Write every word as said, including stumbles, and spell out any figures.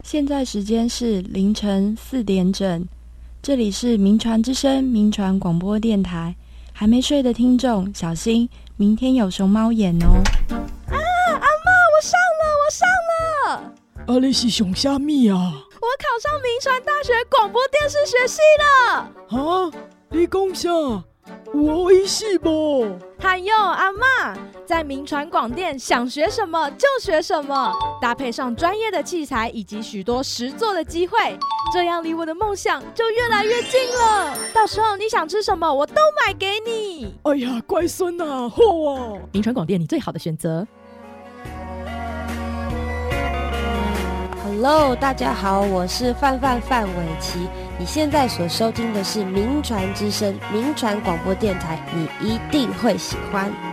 现在时间是凌晨四点整，这里是民传之声民传广播电台。还没睡的听众小心，明天有熊猫眼哦！ 啊，阿嬷，我上了，我上了！ 啊，你是上啥咪啊？ 我考上民传大学广播电视学系了！ 啊，你讲啥？有意思不？ 还有阿嬷，在民传广电想学什么就学什么，搭配上专业的器材以及许多实作的机会，这样离我的梦想就越来越近了。到时候你想吃什么，我都买给你。 哎呀，乖孙啊，好啊！ 民传广电，你最好的选择。 Hello， 大家好，我是范范范玮琪。你现在所收听的是民传之声，民传广播电台，你一定会喜欢。